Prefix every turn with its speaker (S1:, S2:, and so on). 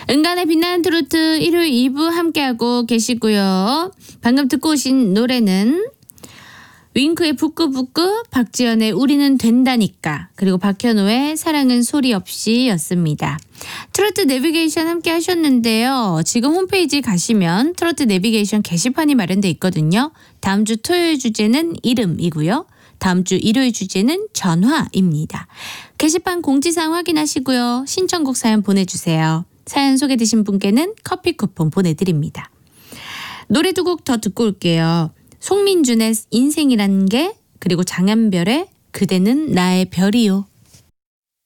S1: 은간의 빛나는 트로트 일요일 2부 함께하고 계시고요. 방금 듣고 오신 노래는 윙크의 부끄부끄, 박지연의 우리는 된다니까, 그리고 박현호의 사랑은 소리 없이 였습니다. 트로트 내비게이션 함께 하셨는데요. 지금 홈페이지 가시면 트로트 내비게이션 게시판이 마련돼 있거든요. 다음 주 토요일 주제는 이름이고요. 다음 주 일요일 주제는 전화입니다. 게시판 공지사항 확인하시고요. 신청곡 사연 보내주세요. 사연 소개되신 분께는 커피 쿠폰 보내드립니다. 노래 두 곡 더 듣고 올게요. 송민준의 인생이라는 게, 그리고 장한별의 그대는 나의 별이요.